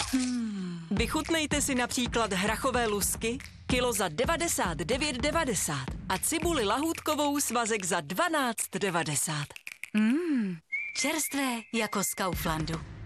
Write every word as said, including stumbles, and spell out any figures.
Hmm. Vychutnejte si například hrachové lusky, kilo za devadesát devět devadesát a cibuli lahůdkovou svazek za dvanáct devadesát. Mmm, čerstvé jako z Kauflandu.